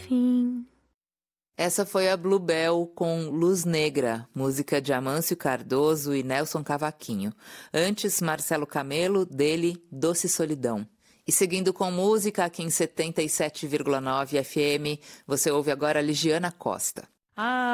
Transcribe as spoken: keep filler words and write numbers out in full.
fim. Essa foi a Bluebell com Luz Negra, música de Amâncio Cardoso e Nelson Cavaquinho. Antes, Marcelo Camelo, dele, Doce Solidão. E seguindo com música, aqui em setenta e sete vírgula nove F M, você ouve agora Ligiana Costa. Ah,